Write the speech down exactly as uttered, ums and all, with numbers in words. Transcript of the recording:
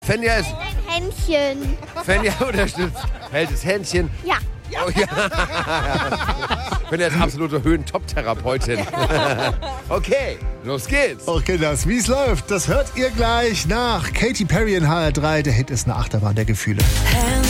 Fenja ist... Ein Händchen. Fenja unterstützt. Hält das Händchen. Ja. Oh, ja. Fenja ist absolute Höhen-Top-Therapeutin. Okay, los geht's. Okay, das, wie es läuft, das hört ihr gleich nach Katy Perry in H R drei. Der Hit ist eine Achterbahn der Gefühle. Hands